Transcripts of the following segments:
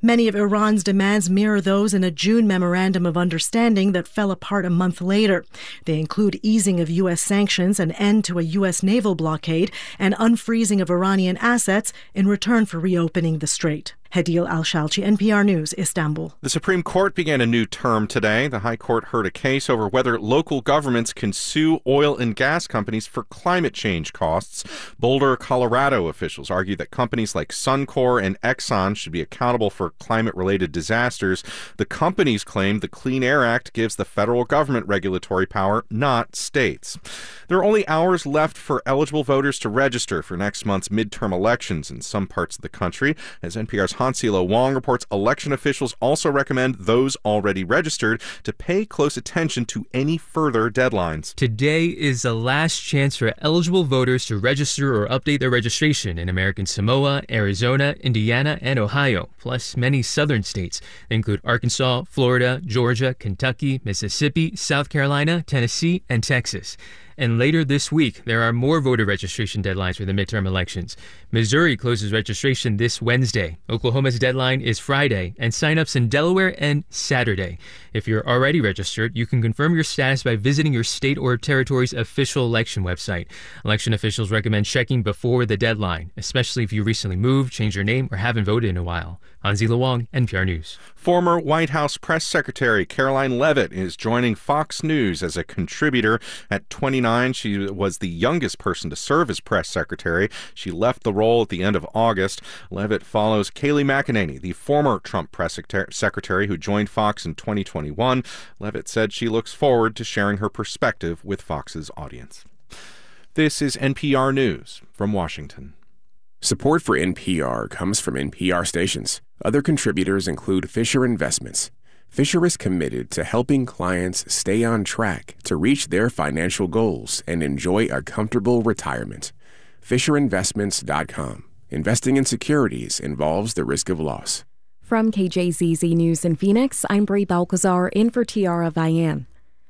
Many of Iran's demands mirror those in a June memorandum of understanding that fell apart a month later. They include easing of U.S. sanctions, an end to a U.S. naval blockade, and unfreezing of Iranian assets in return for reopening the strait. Hadil Al-Shalchi, NPR News, Istanbul. The Supreme Court began a new term today. The High Court heard a case over whether local governments can sue oil and gas companies for climate change costs. Boulder, Colorado officials argue that companies like Suncor and Exxon should be accountable for climate-related disasters. The companies claim the Clean Air Act gives the federal government regulatory power, not states. There are only hours left for eligible voters to register for next month's midterm elections in some parts of the country. As NPR's Hansila Wong reports, election officials also recommend those already registered to pay close attention to any further deadlines. Today is the last chance for eligible voters to register or update their registration in American Samoa, Arizona, Indiana, and Ohio, plus many southern states. They include Arkansas, Florida, Georgia, Kentucky, Mississippi, South Carolina, Tennessee, and Texas. And later this week, there are more voter registration deadlines for the midterm elections. Missouri closes registration this Wednesday. Oklahoma's deadline is Friday, and signups in Delaware end Saturday. If you're already registered, you can confirm your status by visiting your state or territory's official election website. Election officials recommend checking before the deadline, especially if you recently moved, changed your name, or haven't voted in a while. Hansila Wong, NPR News. Former White House Press Secretary Karoline Leavitt is joining Fox News as a contributor. At 29, she was the youngest person to serve as press secretary. She left the role at the end of August. Leavitt follows Kayleigh McEnany, the former Trump press secretary who joined Fox in 2021. Leavitt said she looks forward to sharing her perspective with Fox's audience. This is NPR News from Washington. Support for NPR comes from NPR stations. Other contributors include Fisher Investments. Fisher is committed to helping clients stay on track to reach their financial goals and enjoy a comfortable retirement. FisherInvestments.com. Investing in securities involves the risk of loss. From KJZZ News in Phoenix, I'm Bri Balcazar in for Tiara Vian.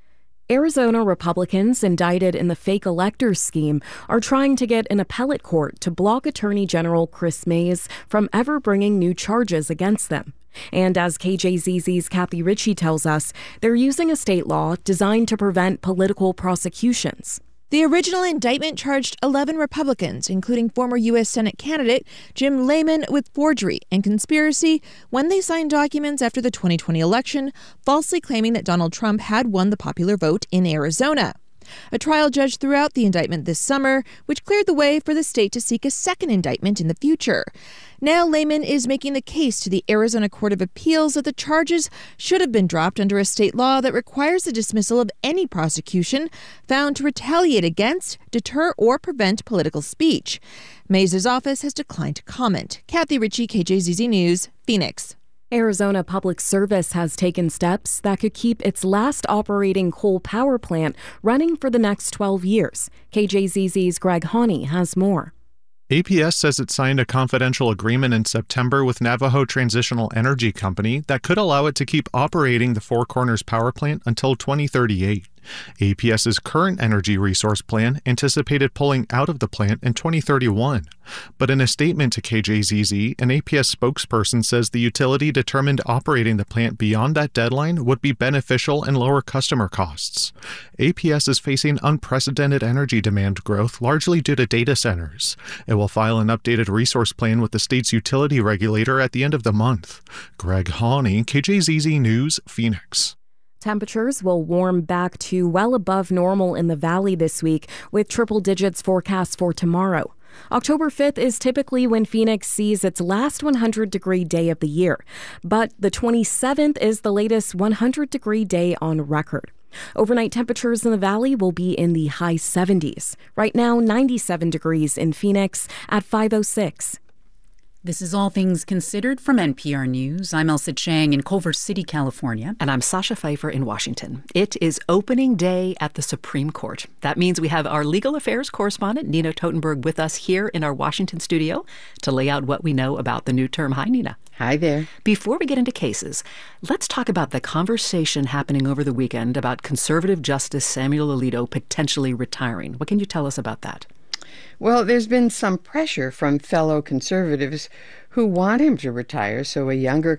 Arizona Republicans indicted in the fake electors scheme are trying to get an appellate court to block Attorney General Chris Mays from ever bringing new charges against them. And as KJZZ's Kathy Ritchie tells us, they're using a state law designed to prevent political prosecutions. The original indictment charged 11 Republicans, including former U.S. Senate candidate Jim Layman, with forgery and conspiracy when they signed documents after the 2020 election, falsely claiming that Donald Trump had won the popular vote in Arizona. A trial judge threw out the indictment this summer, which cleared the way for the state to seek a second indictment in the future. Now Layman is making the case to the Arizona Court of Appeals that the charges should have been dropped under a state law that requires the dismissal of any prosecution found to retaliate against, deter, or prevent political speech. Mays' office has declined to comment. Kathy Ritchie, KJZZ News, Phoenix. Arizona Public Service has taken steps that could keep its last operating coal power plant running for the next 12 years. KJZZ's Greg Haney has more. APS says it signed a confidential agreement in September with Navajo Transitional Energy Company that could allow it to keep operating the Four Corners power plant until 2038. APS's current energy resource plan anticipated pulling out of the plant in 2031. But in a statement to KJZZ, an APS spokesperson says the utility determined operating the plant beyond that deadline would be beneficial and lower customer costs. APS is facing unprecedented energy demand growth, largely due to data centers. It will file an updated resource plan with the state's utility regulator at the end of the month. Greg Haney, KJZZ News, Phoenix. Temperatures will warm back to well above normal in the valley this week, with triple digits forecast for tomorrow. October 5th is typically when Phoenix sees its last 100-degree day of the year, but the 27th is the latest 100-degree day on record. Overnight temperatures in the valley will be in the high 70s. Right now, 97 degrees in Phoenix at 5:06. This is All Things Considered from NPR News. I'm Elsa Chang in Culver City, California. And I'm Sasha Pfeiffer in Washington. It is opening day at the Supreme Court. That means we have our legal affairs correspondent, Nina Totenberg, with us here in our Washington studio to lay out what we know about the new term. Hi, Nina. Hi there. Before we get into cases, let's talk about the conversation happening over the weekend about conservative Justice Samuel Alito potentially retiring. What can you tell us about that? Well, there's been some pressure from fellow conservatives who want him to retire so a younger